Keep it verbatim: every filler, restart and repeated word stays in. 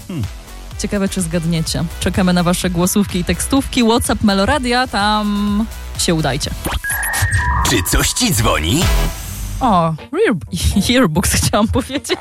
Hmm. Ciekawe, czy zgadniecie. Czekamy na wasze głosówki i tekstówki. WhatsApp Meloradia, tam się udajcie. Czy coś ci dzwoni? O, ear- earbooks chciałam powiedzieć.